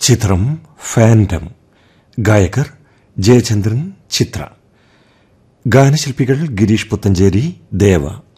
ചിത്രം ഫാൻറ്റം. ഗായകർ ജയചന്ദ്രൻ, ചിത്ര. ഗാനശില്പികൾ ഗിരീഷ് പുത്തഞ്ചേരി, ദേവ.